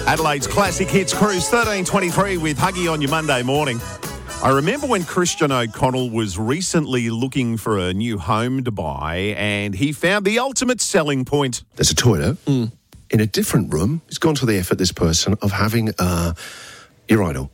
Adelaide's Classic Hits Cruise 1323 with Huggy on your Monday morning. I remember when Christian O'Connell was recently looking for a new home to buy and he found the ultimate selling point. There's a toilet in a different room. He's gone to the effort, this person, of having a urinal.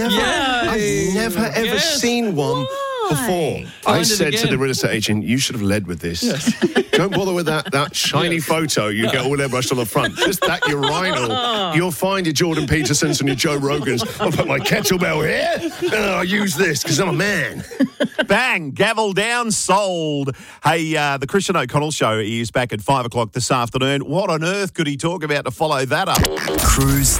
I've never ever seen one before. I said to the real estate agent, you should have led with this. Yes. Don't bother with that shiny photo you get all airbrushed on the front. Just that urinal. You'll find your Jordan Petersons and your Joe Rogans. I'll put my kettlebell here and I'll use this because I'm a man. Bang, gavel down, sold. Hey, the Christian O'Connell show is back at 5 o'clock this afternoon. What on earth could he talk about to follow that up? Cruise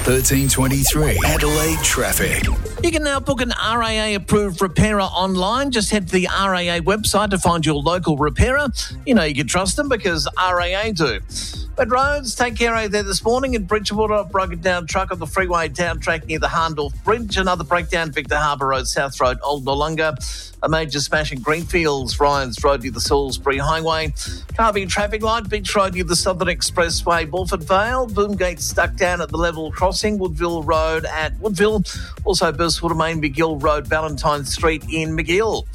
1323, Adelaide traffic. You can now book an RAA-approved repairer online. Just head to the RAA website to find your local repairer. You know you can trust them because RAA do. But roads, take care out there this morning in Bridgewater. A broken down truck on the freeway down track near the Harndorf Bridge. Another breakdown, Victor Harbour Road, South Road, Old Nollunga. A major smash in Greenfields, Ryan's Road near the Salisbury Highway. Carving traffic light, Beach Road near the Southern Expressway, Bulford Vale. Boomgate stuck down at the level crossing, Woodville Road at Woodville. Also Burstwater Main, McGill Road, Valentine Street in McGill.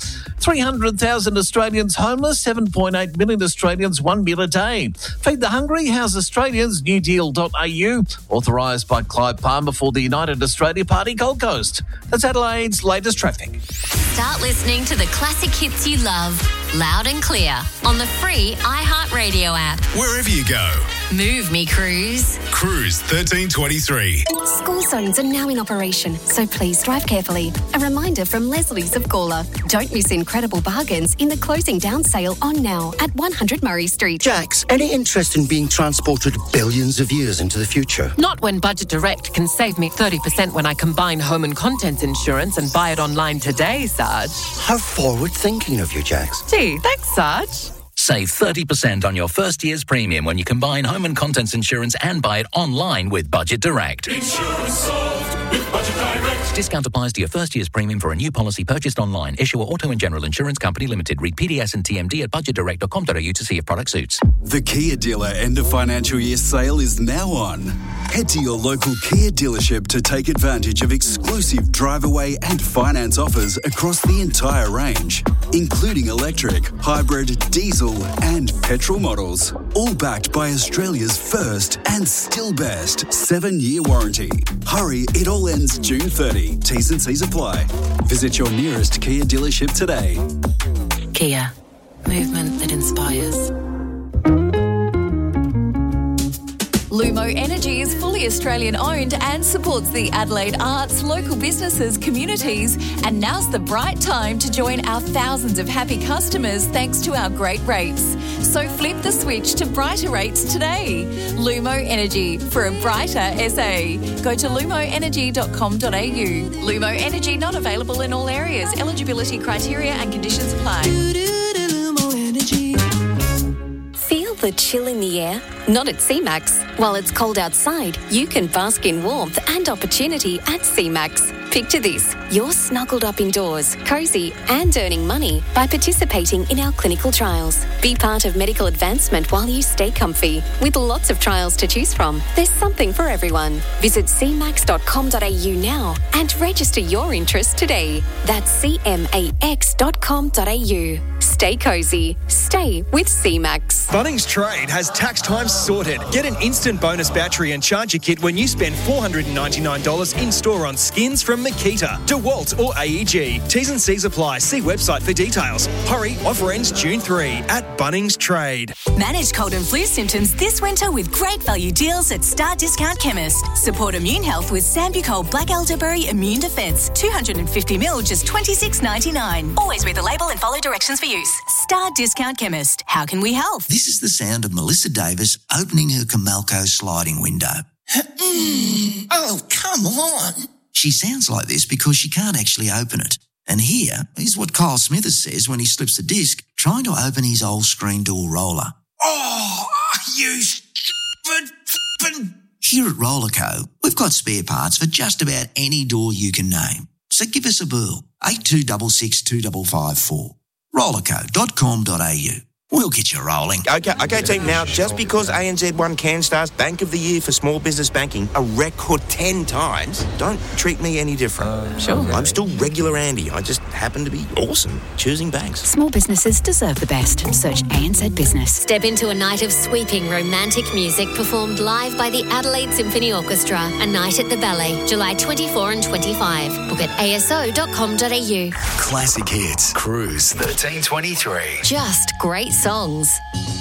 300,000 Australians homeless, 7.8 million Australians 1 meal a day. Feed the hungry, house Australians, newdeal.au, authorised by Clive Palmer for the United Australia Party Gold Coast. That's Adelaide's latest traffic. Start listening to the classic hits you love, loud and clear, on the free iHeartRadio app. Wherever you go. Move me, Cruise. Cruise 1323. School zones are now in operation, so please drive carefully. A reminder from Leslie's of Gawler. Don't miss incredible bargains in the closing down sale on now at 100 Murray Street. Jax, any interest in being transported billions of years into the future? Not when Budget Direct can save me 30% when I combine home and contents insurance and buy it online today, Sarge. How forward-thinking of you, Jax. Gee, thanks, Sarge. Save 30% on your first year's premium when you combine home and contents insurance and buy it online with Budget Direct. Insurance solved with Budget Direct. Discount applies to your first year's premium for a new policy purchased online. Issuer Auto and General Insurance Company Limited. Read PDS and TMD at budgetdirect.com.au to see if product suits. The Kia dealer end of financial year sale is now on. Head to your local Kia dealership to take advantage of exclusive drive away and finance offers across the entire range, including electric, hybrid, diesel and petrol models. All backed by Australia's first and still best 7-year warranty. Hurry, it all ends June 30. T's and C's apply. Visit your nearest Kia dealership today. Kia. Movement that inspires. Lumo Energy is fully Australian owned and supports the Adelaide arts, local businesses, communities, and now's the bright time to join our thousands of happy customers thanks to our great rates. So flip the switch to brighter rates today. Lumo Energy for a brighter SA. Go to lumoenergy.com.au. Lumo Energy not available in all areas. Eligibility criteria and conditions apply. Feel the chill in the air? Not at CMAX. While it's cold outside, you can bask in warmth and opportunity at CMAX. Picture this. You're snuggled up indoors, cosy and earning money by participating in our clinical trials. Be part of medical advancement while you stay comfy. With lots of trials to choose from, there's something for everyone. Visit cmax.com.au now and register your interest today. That's cmax.com.au. Stay cosy. Stay with CMAX. Bunnings Trade has tax time sorted. Get an instant bonus battery and charger kit when you spend $499 in store on skins from Makita, DeWalt or AEG. T's and C's apply. See website for details. Hurry, offer ends June 3 at Bunnings Trade. Manage cold and flu symptoms this winter with great value deals at Star Discount Chemist. Support immune health with Sambucol Black Elderberry Immune Defence. 250ml, just $26.99. Always read the label and follow directions for use. Star Discount Chemist. How can we help? This is the sound of Melissa Davis opening her Comalco sliding window. Oh, come on. She sounds like this because she can't actually open it. And here is what Kyle Smithers says when he slips the disc trying to open his old screen door roller. Oh, you stupid. Here at Rollerco, we've got spare parts for just about any door you can name. So give us a burl, 8266 2554. Rollerco.com.au. we'll get you rolling. Okay, team. Now, just because ANZ won CanStar's Bank of the Year for small business banking a record 10 times, don't treat me any different. Sure. I'm still regular Andy. I just happen to be awesome choosing banks. Small businesses deserve the best. Search ANZ Business. Step into a night of sweeping romantic music performed live by the Adelaide Symphony Orchestra. A night at the Ballet, July 24 and 25. Book at aso.com.au. Classic Hits, Cruise 1323. Just great songs.